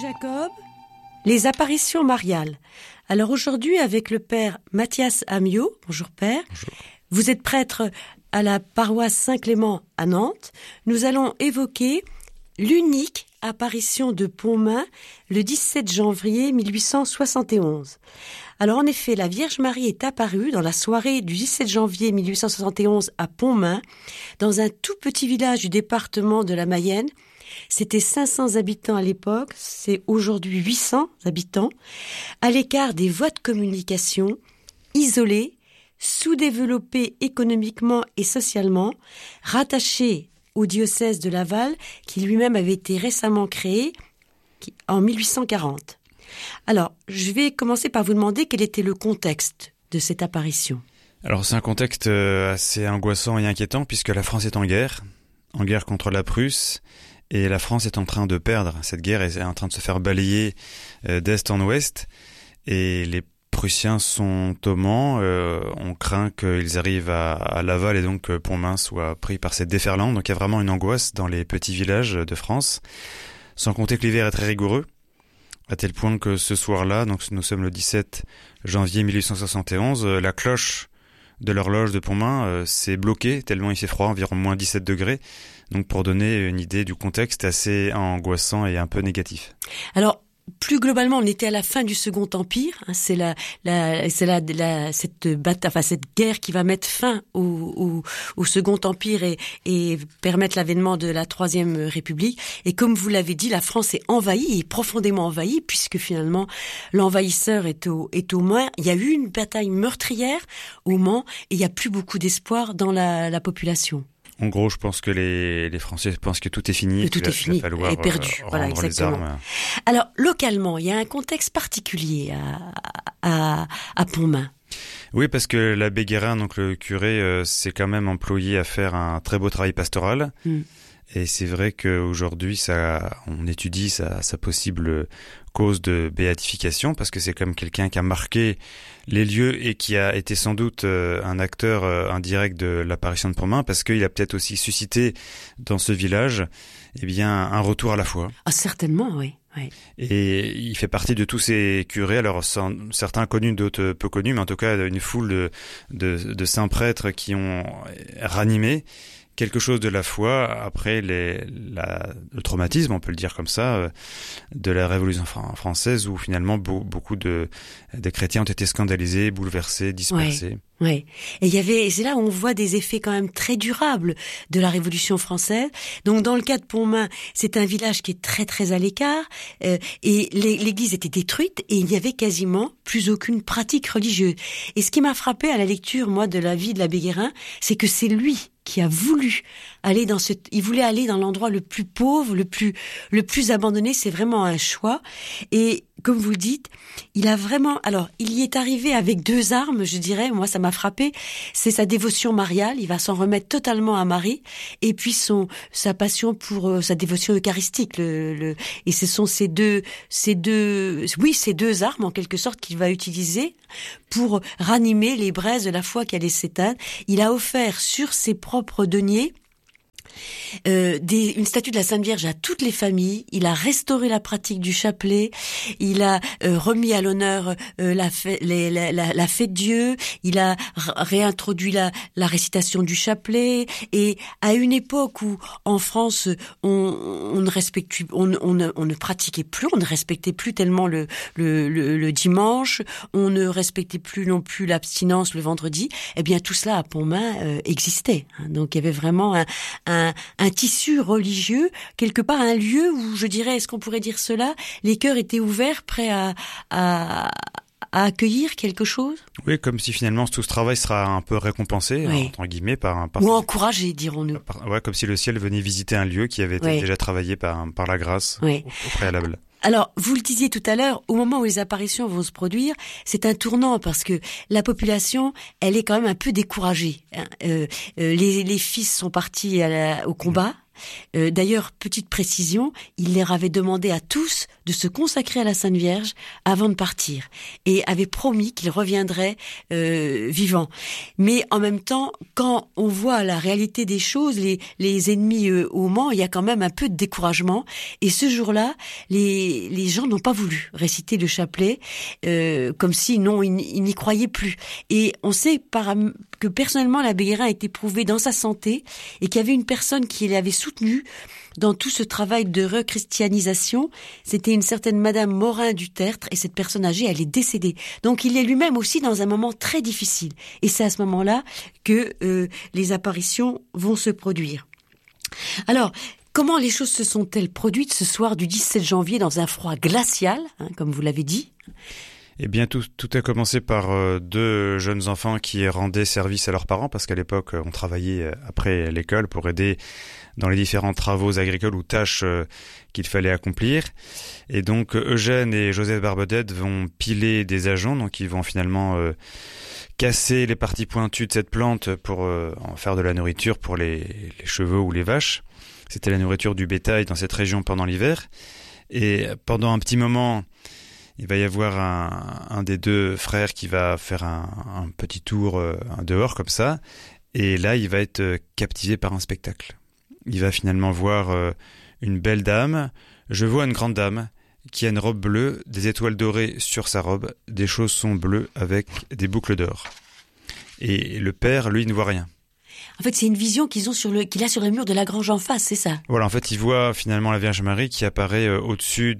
Jacob, les apparitions mariales. Alors aujourd'hui, avec le père Mathias Amiot, bonjour père, Bonjour. Vous êtes prêtre à la paroisse Saint-Clément à Nantes. Nous allons évoquer l'unique apparition de Pontmain le 17 janvier 1871. Alors en effet, la Vierge Marie est apparue dans la soirée du 17 janvier 1871 à Pontmain, dans un tout petit village du département de la Mayenne. C'était 500 habitants à l'époque, c'est aujourd'hui 800 habitants, à l'écart des voies de communication, isolés, sous-développés économiquement et socialement, rattachés au diocèse de Laval, qui lui-même avait été récemment créé en 1840. Alors, je vais commencer par vous demander quel était le contexte de cette apparition. Alors c'est un contexte assez angoissant et inquiétant puisque la France est en guerre contre la Prusse, et la France est en train de perdre. Cette guerre est en train de se faire balayer d'est en ouest, et les Prussiens sont au Mans. On craint qu'ils arrivent à Laval et donc Pontmain soit pris par cette déferlante. Donc il y a vraiment une angoisse dans les petits villages de France, sans compter que l'hiver est très rigoureux, à tel point que ce soir-là, donc nous sommes le 17 janvier 1871, la cloche de l'horloge de Pontmain s'est bloquée tellement il fait froid, environ moins 17 degrés. Donc pour donner une idée du contexte assez angoissant et un peu négatif. Alors, plus globalement, on était à la fin du Second Empire. C'est cette guerre qui va mettre fin au Second Empire et permettre l'avènement de la Troisième République. Et comme vous l'avez dit, la France est envahie, et profondément envahie, puisque finalement l'envahisseur est au Mans. Il y a eu une bataille meurtrière au Mans, et il n'y a plus beaucoup d'espoir dans la population. En gros, je pense que les Français pensent que tout est fini. Tout est fini, est perdu. Voilà, exactement. Les armes. Alors, localement, il y a un contexte particulier à Pontmain. Oui, parce que l'abbé Guérin, donc le curé, s'est quand même employé à faire un très beau travail pastoral. Et c'est vrai qu'aujourd'hui, on étudie sa possible cause de béatification, parce que c'est comme quelqu'un qui a marqué les lieux et qui a été sans doute un acteur indirect de l'apparition de Pontmain, parce qu'il a peut-être aussi suscité dans ce village un retour à la foi. Ah, certainement, oui. Oui. Et il fait partie de tous ces curés, alors certains connus, d'autres peu connus, mais en tout cas une foule de saints prêtres qui ont ranimé quelque chose de la foi après le traumatisme, on peut le dire comme ça, de la Révolution française, où finalement beaucoup de chrétiens ont été scandalisés, bouleversés, dispersés. Ouais. Et c'est là où on voit des effets quand même très durables de la Révolution française. Donc dans le cas de Pontmain, c'est un village qui est très très à l'écart, et l'église était détruite, et il n'y avait quasiment plus aucune pratique religieuse. Et ce qui m'a frappé à la lecture, moi, de la vie de l'abbé Guérin, c'est que c'est lui qui a voulu aller il voulait aller dans l'endroit le plus pauvre, le plus abandonné. C'est vraiment un choix. Et comme vous le dites, il y est arrivé avec deux armes, je dirais. Moi, ça m'a frappé. C'est sa dévotion mariale. Il va s'en remettre totalement à Marie. Et puis sa passion pour sa dévotion eucharistique. Et ce sont ces deux armes, en quelque sorte, qu'il va utiliser pour ranimer les braises de la foi qui allaient s'éteindre. Il a offert sur ses propres deniers une statue de la Sainte Vierge à toutes les familles. Il a restauré la pratique du chapelet. Il a remis à l'honneur la fête de Dieu. Il a réintroduit la récitation du chapelet. Et à une époque où en France on ne pratiquait plus, on ne respectait plus tellement le dimanche, on ne respectait plus non plus l'abstinence le vendredi. Eh bien tout cela à Pontmain existait. Donc il y avait vraiment un tissu religieux, quelque part un lieu où, je dirais, est-ce qu'on pourrait dire cela, les cœurs étaient ouverts, prêts à accueillir quelque chose. Oui, comme si finalement tout ce travail sera un peu récompensé, entre guillemets, ou encouragé, dirons-nous. Comme si le ciel venait visiter un lieu qui avait été déjà travaillé par la grâce au préalable. Alors, vous le disiez tout à l'heure, au moment où les apparitions vont se produire, c'est un tournant parce que la population, elle est quand même un peu découragée. Les fils sont partis au combat. D'ailleurs, petite précision, il leur avait demandé à tous de se consacrer à la Sainte Vierge avant de partir et avait promis qu'il reviendrait vivant. Mais en même temps, quand on voit la réalité des choses, les ennemis au Mans, il y a quand même un peu de découragement. Et ce jour-là, les gens n'ont pas voulu réciter le chapelet, comme si non, ils n'y croyaient plus. Et on sait que personnellement, l'abbé Guérin a été prouvé dans sa santé et qu'il y avait une personne qui l'avait soutenu dans tout ce travail de rechristianisation. C'était une certaine Madame Morin du Tertre, et cette personne âgée, elle est décédée. Donc il est lui-même aussi dans un moment très difficile. Et c'est à ce moment-là que les apparitions vont se produire. Alors, comment les choses se sont-elles produites ce soir du 17 janvier dans un froid glacial, comme vous l'avez dit ? Eh bien, tout a commencé par deux jeunes enfants qui rendaient service à leurs parents, parce qu'à l'époque, on travaillait après l'école pour aider dans les différents travaux agricoles ou tâches qu'il fallait accomplir. Et donc, Eugène et Joseph Barbedette vont piler des ajoncs, donc ils vont finalement casser les parties pointues de cette plante pour en faire de la nourriture pour les chevaux ou les vaches. C'était la nourriture du bétail dans cette région pendant l'hiver. Et pendant un petit moment, il va y avoir un des deux frères qui va faire un petit tour dehors comme ça. Et là, il va être captivé par un spectacle. Il va finalement voir une belle dame. Je vois une grande dame qui a une robe bleue, des étoiles dorées sur sa robe, des chaussons bleus avec des boucles d'or. Et le père, lui, ne voit rien. En fait, c'est une vision qu'il a sur le mur de la grange en face, c'est ça ? Voilà, en fait, il voit finalement la Vierge Marie qui apparaît au-dessus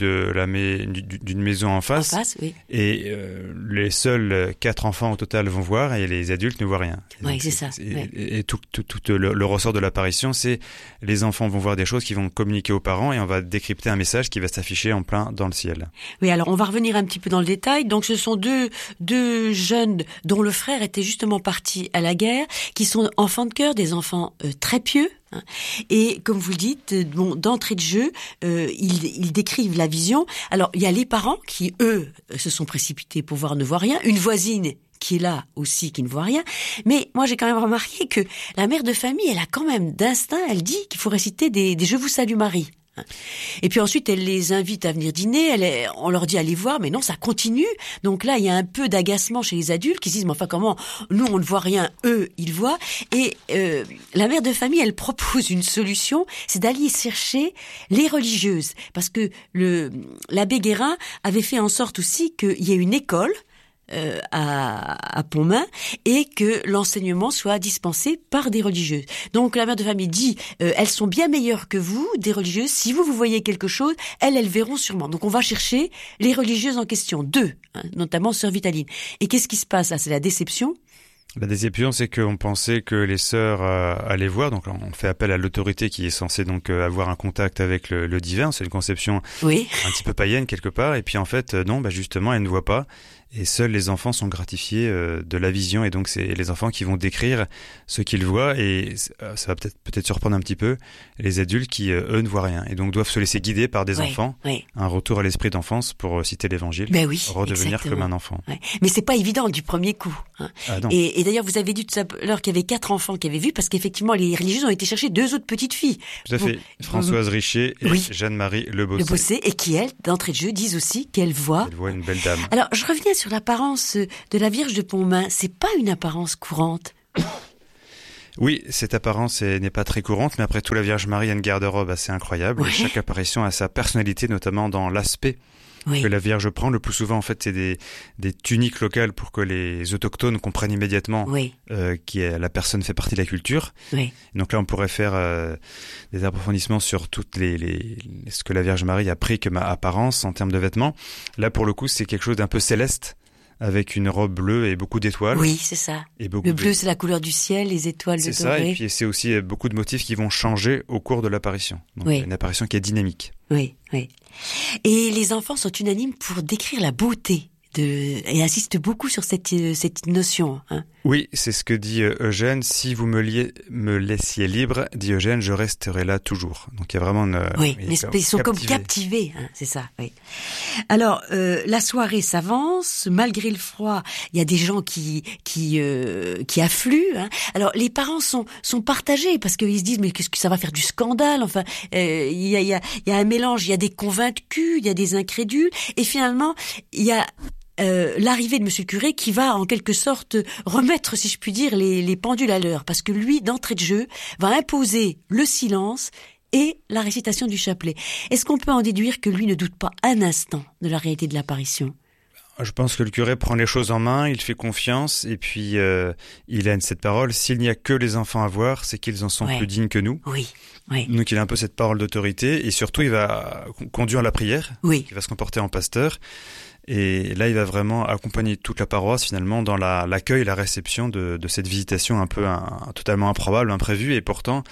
d'une maison en face. En face, oui. Et les seuls 4 enfants au total vont voir et les adultes ne voient rien. Oui, c'est ça. Et tout le ressort de l'apparition, c'est les enfants vont voir des choses qui vont communiquer aux parents et on va décrypter un message qui va s'afficher en plein dans le ciel. Oui, alors on va revenir un petit peu dans le détail. Donc ce sont deux jeunes dont le frère était justement parti à la guerre, qui sont enfants de cœur, des enfants très pieux. Et comme vous le dites, d'entrée de jeu, ils décrivent la vision. Alors, il y a les parents qui, eux, se sont précipités pour voir, ne voient rien. Une voisine qui est là aussi, qui ne voit rien. Mais moi, j'ai quand même remarqué que la mère de famille, elle a quand même d'instinct, elle dit qu'il faut réciter des « Je vous salue Marie ». Et puis ensuite, elle les invite à venir dîner, on leur dit allez voir, mais non, ça continue. Donc là, il y a un peu d'agacement chez les adultes qui se disent mais enfin comment, nous on ne voit rien, eux ils voient. Et la mère de famille, elle propose une solution, c'est d'aller chercher les religieuses, parce que l'abbé Guérin avait fait en sorte aussi qu'il y ait une école à Pontmain et que l'enseignement soit dispensé par des religieuses. Donc la mère de famille dit elles sont bien meilleures que vous, des religieuses, si vous voyez quelque chose, elles verront sûrement. Donc on va chercher les religieuses en question, deux, notamment sœur Vitaline. Et qu'est-ce qui se passe là ? C'est la déception. La déception, c'est qu'on pensait que les sœurs allaient voir, donc on fait appel à l'autorité qui est censée donc avoir un contact avec le divin. C'est une conception un petit peu païenne quelque part, et puis en fait non, justement elles ne voient pas. Et seuls les enfants sont gratifiés de la vision, et donc c'est les enfants qui vont décrire ce qu'ils voient, et ça va peut-être surprendre un petit peu les adultes qui, eux, ne voient rien, et donc doivent se laisser guider par des enfants, un retour à l'esprit d'enfance pour citer l'évangile, redevenir exactement. Comme un enfant. Ouais. Mais c'est pas évident du premier coup. Ah non. Et d'ailleurs, vous avez dit tout à l'heure qu'il y avait 4 enfants qui avaient vu, parce qu'effectivement, les religieuses ont été chercher 2 autres petites filles. Tout à fait. Françoise Richer et Jeanne-Marie Le Bossé. Et qui, elles, d'entrée de jeu, disent aussi qu'elles voient... Elles voient une belle dame. Alors, je reviens sur l'apparence de la Vierge de Pontmain. C'est pas une apparence courante. Oui, cette apparence n'est pas très courante, mais après tout, la Vierge Marie a une garde-robe assez incroyable. Et chaque apparition a sa personnalité, notamment dans l'aspect que la Vierge prend. Le plus souvent, en fait, c'est des tuniques locales pour que les autochtones comprennent immédiatement la personne fait partie de la culture. Donc là, on pourrait faire des approfondissements sur toutes ce que la Vierge Marie a pris comme apparence en termes de vêtements. Là, pour le coup, c'est quelque chose d'un peu céleste, avec une robe bleue et beaucoup d'étoiles. Oui, c'est ça. Le bleu, c'est la couleur du ciel, les étoiles de doré. C'est ça, et puis c'est aussi beaucoup de motifs qui vont changer au cours de l'apparition. Donc une apparition qui est dynamique. Oui. Et les enfants sont unanimes pour décrire la beauté et insiste beaucoup sur cette notion. Hein. Oui, c'est ce que dit Eugène. Si vous me laissiez libre, dit Eugène, je resterai là toujours. Donc il y a vraiment ils sont comme captivés, hein, c'est ça. Oui. Alors la soirée s'avance, malgré le froid, il y a des gens qui affluent. Hein. Alors les parents sont partagés parce qu'ils se disent mais qu'est-ce que ça va faire du scandale. Enfin, il y a un mélange, il y a des convaincus, il y a des incrédules, et finalement il y a l'arrivée de Monsieur le curé qui va en quelque sorte remettre, si je puis dire, les pendules à l'heure, parce que lui, d'entrée de jeu, va imposer le silence et la récitation du chapelet. Est-ce qu'on peut en déduire que lui ne doute pas un instant de la réalité de l'apparition ? Je pense que le curé prend les choses en main, il fait confiance, et puis il a cette parole, s'il n'y a que les enfants à voir, c'est qu'ils en sont plus dignes que nous. Oui. Donc il a un peu cette parole d'autorité, et surtout il va conduire la prière, il va se comporter en pasteur. Et là, il va vraiment accompagner toute la paroisse finalement dans l'accueil et la réception de cette visitation un peu totalement improbable, imprévue. Et pourtant,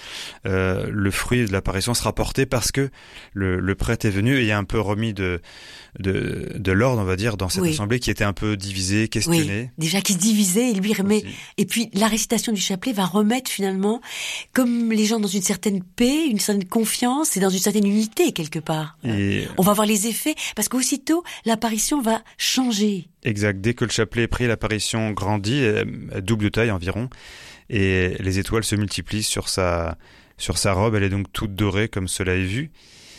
le fruit de l'apparition sera porté parce que le prêtre est venu et il y a un peu remis de l'ordre, on va dire, dans cette assemblée qui était un peu divisée, questionnée. Oui, déjà qui se divisait, il lui remet. Aussi. Et puis la récitation du chapelet va remettre finalement, comme les gens dans une certaine paix, une certaine confiance et dans une certaine unité quelque part. Et on va voir les effets parce qu'aussitôt l'apparition va changer. Exact. Dès que le chapelet est pris, l'apparition grandit, à double taille environ, et les étoiles se multiplient sur sa robe. Elle est donc toute dorée comme cela est vu.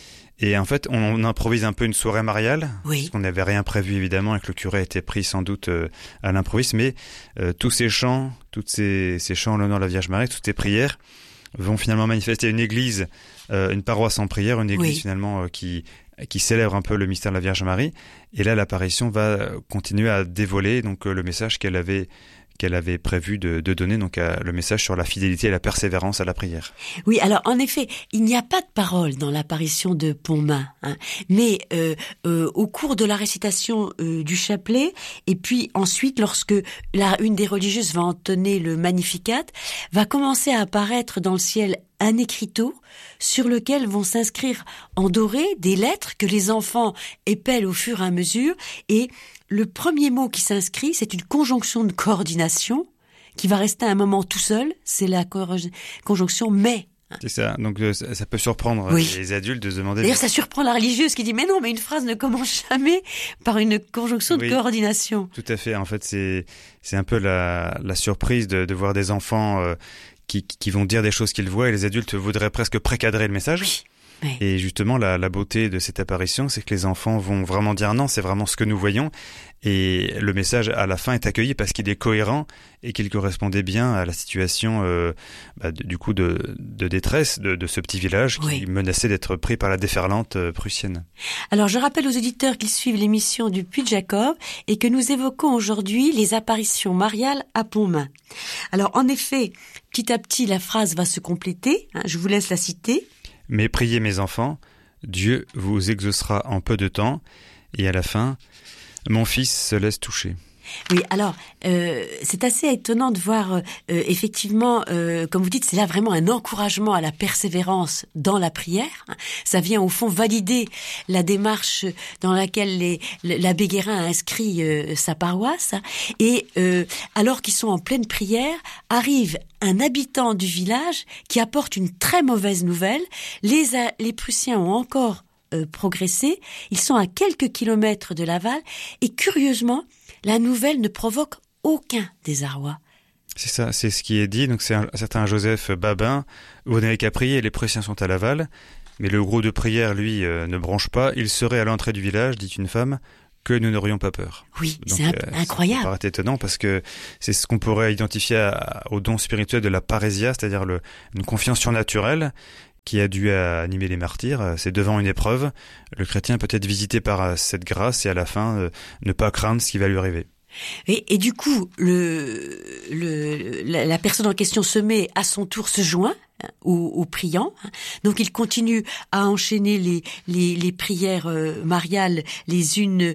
Et en fait, on improvise un peu une soirée mariale, parce qu'on n'avait rien prévu évidemment, et que le curé a été pris sans doute à l'improviste. Mais tous ces chants, ces chants en l'honneur de la Vierge Marie, toutes ces prières vont finalement manifester une église, une paroisse en prière, une église finalement qui célèbre un peu le mystère de la Vierge Marie. Et là, l'apparition va continuer à dévoiler donc le message qu'elle avait prévu de donner, donc le message sur la fidélité et la persévérance à la prière. Oui, alors en effet, il n'y a pas de parole dans l'apparition de Pontmain, hein, mais au cours de la récitation du chapelet, et puis ensuite, lorsque une des religieuses va entonner le Magnificat, va commencer à apparaître dans le ciel un écriteau sur lequel vont s'inscrire en doré des lettres que les enfants épellent au fur et à mesure, et le premier mot qui s'inscrit, c'est une conjonction de coordination qui va rester un moment tout seul, c'est la conjonction « mais ». C'est ça, donc ça peut surprendre les adultes de se demander... D'ailleurs, ça surprend la religieuse qui dit « mais non, mais une phrase ne commence jamais par une conjonction de coordination ». Tout à fait, en fait, c'est un peu la surprise de voir des enfants qui vont dire des choses qu'ils voient, et les adultes voudraient presque précadrer le message. Oui. Et justement, la beauté de cette apparition, c'est que les enfants vont vraiment dire non, c'est vraiment ce que nous voyons. Et le message, à la fin, est accueilli parce qu'il est cohérent et qu'il correspondait bien à la situation, du coup, de détresse de ce petit village qui menaçait d'être pris par la déferlante prussienne. Alors, je rappelle aux auditeurs qu'ils suivent l'émission du Puy de Jacob et que nous évoquons aujourd'hui les apparitions mariales à Pontmain. Alors, en effet, petit à petit, la phrase va se compléter. Hein, je vous laisse la citer. Mais priez mes enfants, Dieu vous exaucera en peu de temps. Et à la fin, mon fils se laisse toucher. Oui, alors, c'est assez étonnant de voir, effectivement, comme vous dites, c'est là vraiment un encouragement à la persévérance dans la prière. Ça vient au fond valider la démarche dans laquelle l'abbé Guérin a inscrit sa paroisse. Et alors qu'ils sont en pleine prière, arrive un habitant du village qui apporte une très mauvaise nouvelle. Les Prussiens ont encore progressé. Ils sont à quelques kilomètres de Laval. Et curieusement, la nouvelle ne provoque aucun désarroi. C'est ça, c'est ce qui est dit. Donc c'est un certain Joseph Babin. Vous n'avez qu'à prier, les Prussiens sont à Laval. Mais le groupe de prière, lui, ne bronche pas. Il serait à l'entrée du village, dit une femme, que nous n'aurions pas peur. Oui, donc, c'est incroyable. Ça paraît étonnant parce que c'est ce qu'on pourrait identifier au don spirituel de la parésia, c'est-à-dire une confiance surnaturelle qui a dû animer les martyrs. C'est devant une épreuve, le chrétien peut être visité par cette grâce et à la fin ne pas craindre ce qui va lui arriver. Et du coup, la personne en question se met à son tour, se joint aux priants. Donc il continue à enchaîner les prières mariales les unes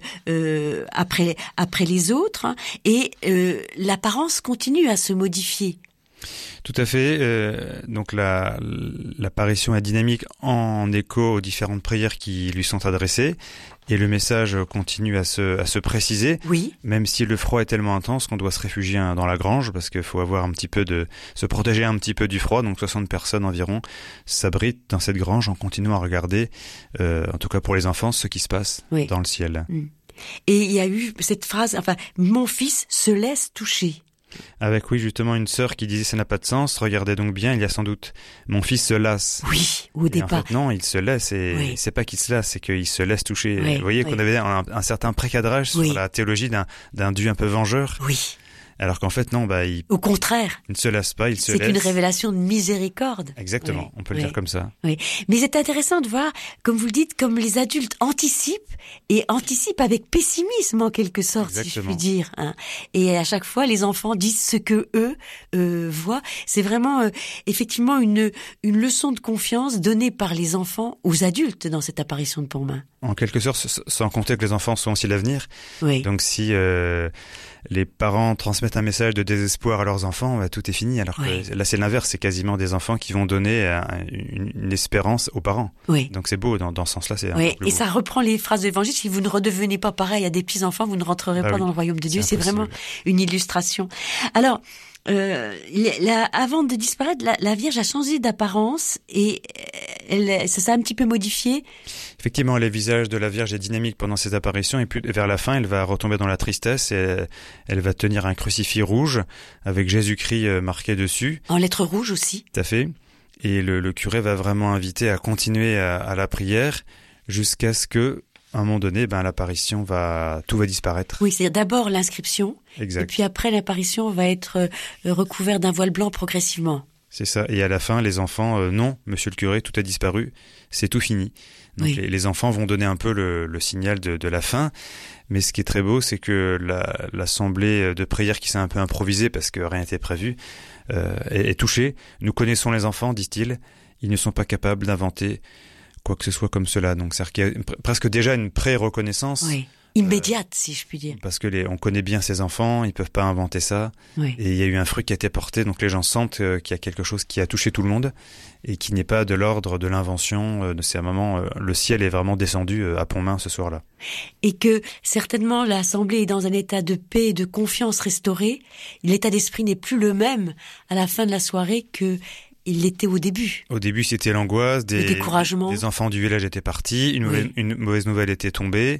après les autres, et l'apparence continue à se modifier. Tout à fait. Donc l'apparition est dynamique en écho aux différentes prières qui lui sont adressées. Et le message continue à se préciser, oui. Même si le froid est tellement intense qu'on doit se réfugier dans la grange parce qu'il faut avoir se protéger un petit peu du froid. Donc 60 personnes environ s'abritent dans cette grange en continuant à regarder, en tout cas pour les enfants, ce qui se passe dans le ciel. Et il y a eu cette phrase, mon fils se laisse toucher. Avec, oui, justement, une sœur qui disait ça n'a pas de sens, regardez donc bien, il y a sans doute mon fils se lasse. Oui, au départ. En fait, non, il se laisse, et c'est pas qu'il se lasse, c'est qu'il se laisse toucher. Oui, vous voyez qu'on avait un certain précadrage sur la théologie d'un Dieu un peu vengeur. Oui. Alors qu'en fait, non, au contraire. Il ne se lasse pas, il se laisse. C'est une révélation de miséricorde. Exactement, on peut le dire comme ça. Oui. Mais c'est intéressant de voir, comme vous le dites, comme les adultes anticipent avec pessimisme en quelque sorte, si je puis dire. Hein. Et à chaque fois, les enfants disent ce que eux voient. C'est vraiment effectivement une leçon de confiance donnée par les enfants aux adultes dans cette apparition de Pontmain. En quelque sorte, sans compter que les enfants sont aussi l'avenir. Oui. Donc si les parents transmettent un message de désespoir à leurs enfants, tout est fini. Alors que là, c'est l'inverse. C'est quasiment des enfants qui vont donner une espérance aux parents. Oui. Donc c'est beau, dans ce sens-là, c'est un peu plus beau. Et ça reprend les phrases de l'Évangile. Si vous ne redevenez pas pareil à des petits-enfants, vous ne rentrerez pas dans le royaume de Dieu. C'est vraiment une illustration. Alors, avant de disparaître, la Vierge a changé d'apparence et ça s'est un petit peu modifié. Effectivement, le visage de la Vierge est dynamique pendant ses apparitions et puis vers la fin, elle va retomber dans la tristesse et elle va tenir un crucifix rouge avec Jésus-Christ marqué dessus. En lettres rouges aussi. Tout à fait. Et le curé va vraiment inviter à continuer à la prière jusqu'à ce que, à un moment donné, l'apparition tout va disparaître. Oui, c'est d'abord l'inscription. Exact. Et puis après, l'apparition va être recouverte d'un voile blanc progressivement. C'est ça. Et à la fin, les enfants, non, monsieur le curé, tout a disparu, c'est tout fini. Donc les enfants vont donner un peu le signal de la fin. Mais ce qui est très beau, c'est que l'assemblée de prière qui s'est un peu improvisée parce que rien n'était prévu, est touchée. Nous connaissons les enfants, disent-ils. Ils ne sont pas capables d'inventer quoi que ce soit comme cela. Donc c'est-à-dire qu'il y a presque déjà une pré-reconnaissance. Oui. Immédiate, si je puis dire. Parce que on connaît bien ces enfants, ils peuvent pas inventer ça. Oui. Et il y a eu un fruit qui a été porté, donc les gens sentent qu'il y a quelque chose qui a touché tout le monde et qui n'est pas de l'ordre de l'invention. C'est un moment, le ciel est vraiment descendu à Pontmain ce soir-là. Et que certainement l'Assemblée est dans un état de paix et de confiance restauré. L'état d'esprit n'est plus le même à la fin de la soirée que il l'était au début. Au début, c'était l'angoisse, le découragement. Des enfants du village étaient partis, une mauvaise nouvelle était tombée.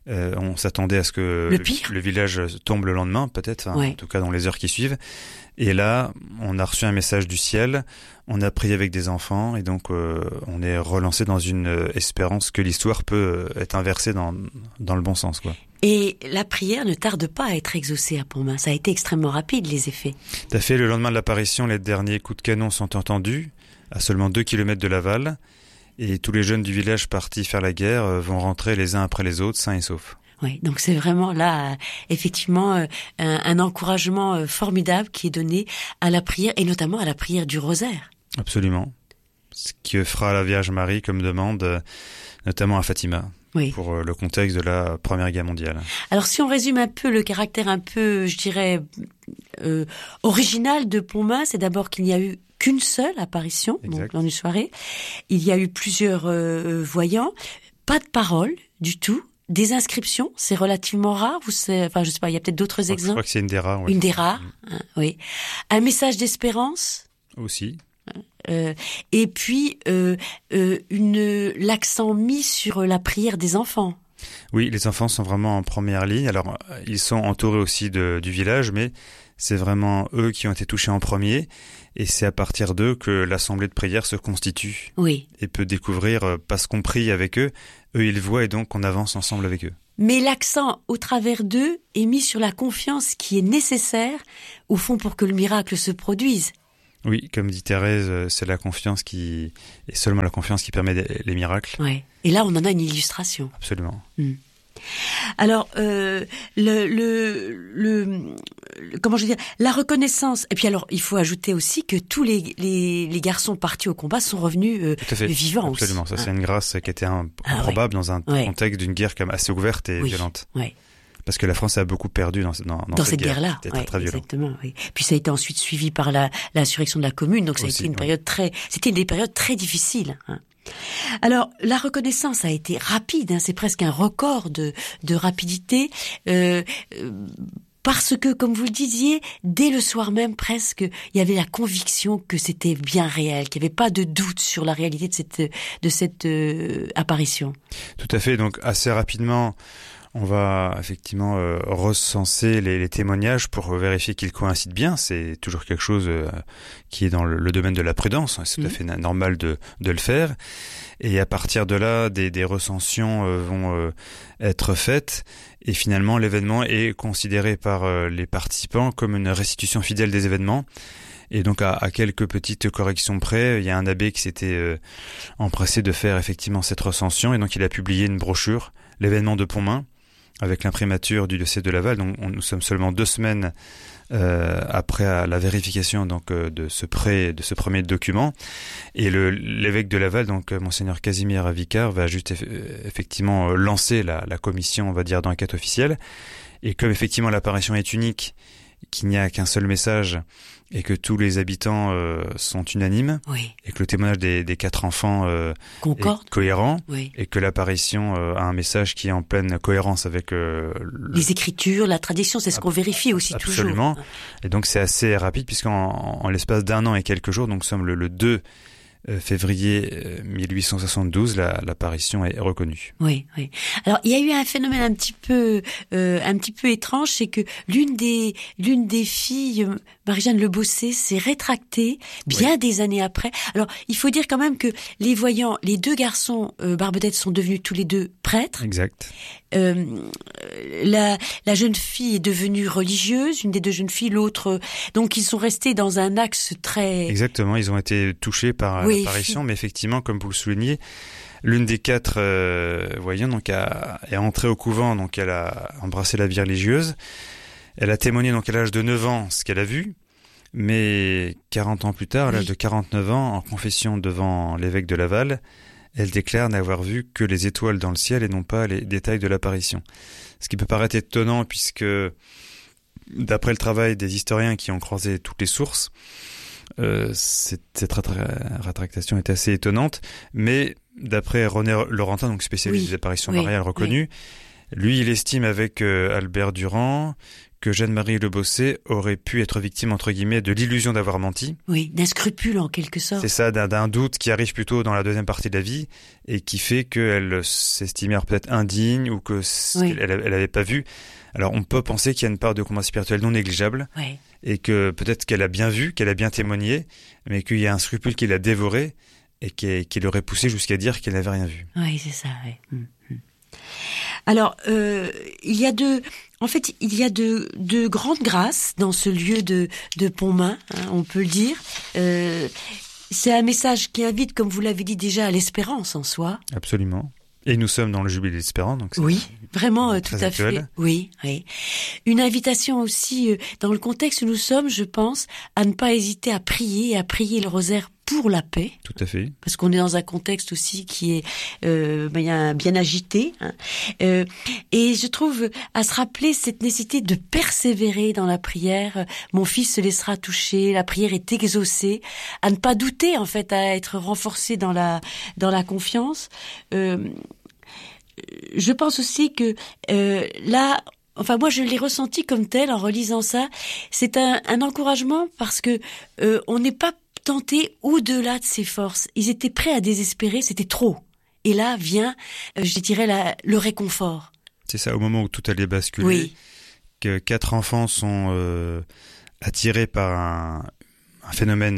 On s'attendait à ce que le village tombe le lendemain, peut-être, en tout cas dans les heures qui suivent. Et là, on a reçu un message du ciel, on a prié avec des enfants, et donc on est relancé dans une espérance que l'histoire peut être inversée dans le bon sens, quoi. Et la prière ne tarde pas à être exaucée à Pontmain. Ça a été extrêmement rapide, les effets. Tout à fait. Le lendemain de l'apparition, les derniers coups de canon sont entendus, à seulement 2 kilomètres de Laval. Et tous les jeunes du village partis faire la guerre vont rentrer les uns après les autres, sains et saufs. Oui, donc c'est vraiment là, effectivement, un encouragement formidable qui est donné à la prière, et notamment à la prière du rosaire. Absolument. Ce que fera la Vierge Marie comme demande, notamment à Fatima. Oui. Pour le contexte de la Première Guerre mondiale. Alors si on résume un peu le caractère un peu, je dirais, original de Pontmain, c'est d'abord qu'il n'y a eu qu'une seule apparition dans une soirée. Il y a eu plusieurs voyants, pas de parole du tout, des inscriptions, c'est relativement rare. Je sais pas, il y a peut-être d'autres exemples. Je crois que c'est une des rares. Oui. Une des rares, oui. Un message d'espérance. Aussi. Et puis l'accent mis sur la prière des enfants. Oui, les enfants sont vraiment en première ligne. Alors, ils sont entourés aussi du village, mais c'est vraiment eux qui ont été touchés en premier. Et c'est à partir d'eux que l'assemblée de prière se constitue. Oui. Et peut découvrir, parce qu'on prie avec eux, eux ils voient et donc on avance ensemble avec eux. Mais l'accent, au travers d'eux, est mis sur la confiance qui est nécessaire, au fond, pour que le miracle se produise. Oui, comme dit Thérèse, c'est la confiance et seulement la confiance qui permet les miracles. Ouais. Et là, on en a une illustration. Absolument. Alors, comment je veux dire, la reconnaissance. Et puis alors, il faut ajouter aussi que tous les garçons partis au combat sont revenus vivants. Absolument. Aussi. Ça, c'est une grâce qui était improbable dans un contexte d'une guerre comme assez ouverte et violente. Ouais. Parce que la France a beaucoup perdu dans cette guerre-là. C'était très violent. Exactement, oui. Puis ça a été ensuite suivi par l'insurrection de la Commune, donc ça a été une période c'était des périodes très difficiles. Hein. Alors, la reconnaissance a été rapide, hein, c'est presque un record de rapidité, parce que, comme vous le disiez, dès le soir même presque, il y avait la conviction que c'était bien réel, qu'il n'y avait pas de doute sur la réalité de cette apparition. Tout à fait, donc assez rapidement, on va effectivement recenser les témoignages pour vérifier qu'ils coïncident bien. C'est toujours quelque chose qui est dans le domaine de la prudence. C'est tout à fait normal de le faire. Et à partir de là, des recensions vont être faites. Et finalement, l'événement est considéré par les participants comme une restitution fidèle des événements. Et donc, à quelques petites corrections près, il y a un abbé qui s'était empressé de faire effectivement cette recension. Et donc, il a publié une brochure, l'événement de Pontmain, avec l'imprimature du diocèse de Laval. Donc, nous sommes seulement 2 semaines après la vérification donc de ce premier document. Et l'évêque de Laval, donc monseigneur Casimir Vicard, va juste effectivement lancer la commission, on va dire, d'enquête officielle. Et comme effectivement l'apparition est unique, qu'il n'y a qu'un seul message et que tous les habitants sont unanimes, et que le témoignage des 4 enfants est cohérent, et que l'apparition a un message qui est en pleine cohérence avec les écritures, la tradition, c'est ce qu'on vérifie aussi toujours. Absolument. Et donc c'est assez rapide puisqu'en l'espace d'1 an et quelques jours, donc nous sommes le 2 février 1872, l'apparition est reconnue. Oui. Alors il y a eu un phénomène un petit peu étrange, c'est que l'une des filles, Marie-Jeanne Le Bossé, s'est rétractée bien des années après. Alors il faut dire quand même que les 2 garçons Barbedette sont devenus tous les 2 prêtres. Exact. La jeune fille est devenue religieuse, une des 2 jeunes filles, l'autre. Donc ils sont restés dans un axe très. Exactement, ils ont été touchés par l'apparition, mais effectivement, comme vous le soulignez, l'une des 4 voyants donc est entrée au couvent, donc elle a embrassé la vie religieuse. Elle a témoigné donc à l'âge de 9 ans ce qu'elle a vu, mais 40 ans plus tard, à l'âge de 49 ans, en confession devant l'évêque de Laval, elle déclare n'avoir vu que les étoiles dans le ciel et non pas les détails de l'apparition. Ce qui peut paraître étonnant puisque, d'après le travail des historiens qui ont croisé toutes les sources, cette rétractation est assez étonnante, mais d'après René Laurentin, donc spécialiste des apparitions mariales reconnu, lui il estime avec Albert Durand que Jeanne-Marie Le Bossé aurait pu être victime, entre guillemets, de l'illusion d'avoir menti. Oui, d'un scrupule en quelque sorte. C'est ça, d'un doute qui arrive plutôt dans la deuxième partie de la vie et qui fait qu'elle s'estimait peut-être indigne ou qu'elle n'avait pas vu. Alors on peut penser qu'il y a une part de combat spirituel non négligeable et que peut-être qu'elle a bien vu, qu'elle a bien témoigné, mais qu'il y a un scrupule qui l'a dévoré et qui l'aurait poussé jusqu'à dire qu'elle n'avait rien vu. Oui, c'est ça, Alors, il y a de grandes grâces dans ce lieu de Pontmain, hein, on peut le dire. C'est un message qui invite, comme vous l'avez dit déjà, à l'espérance en soi. Absolument. Et nous sommes dans le jubilé d'Espérance, donc c'est vraiment tout à actuel. fait. Oui. Une invitation aussi dans le contexte où nous sommes, je pense, à ne pas hésiter à prier le rosaire pour la paix. Tout à fait. Parce qu'on est dans un contexte aussi qui est bien agité. Hein. Et je trouve à se rappeler cette nécessité de persévérer dans la prière. Mon fils se laissera toucher, la prière est exaucée. À ne pas douter, en fait, à être renforcé dans la confiance. Je pense aussi que là... Enfin, moi, je l'ai ressenti comme tel en relisant ça. C'est un encouragement parce que on n'est pas tenté au-delà de ses forces. Ils étaient prêts à désespérer, c'était trop. Et là vient, je dirais, le réconfort. C'est ça, au moment où tout allait basculer, que 4 enfants sont attirés par un phénomène,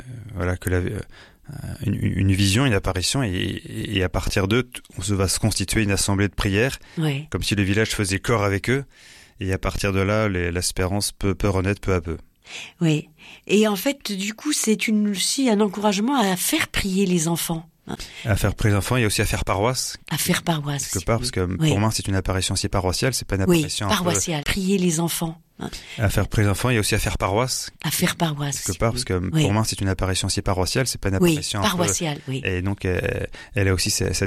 une vision, une apparition, et à partir d'eux, va se constituer une assemblée de prière, comme si le village faisait corps avec eux, et à partir de là, l'espérance peut renaître peu à peu. Oui, et en fait, du coup, c'est aussi un encouragement à faire prier les enfants. À faire prier les enfants et aussi à faire paroisse. À faire paroisse. Quelque part, parce que pour moi, c'est une apparition aussi paroissiale, c'est pas une apparition... Oui, paroissiale, prier les enfants. À faire prier les enfants et aussi à faire paroisse. À faire paroisse. Quelque part, parce que pour moi, c'est une apparition aussi paroissiale, c'est pas une apparition... paroissiale, oui. Et donc, elle a aussi cette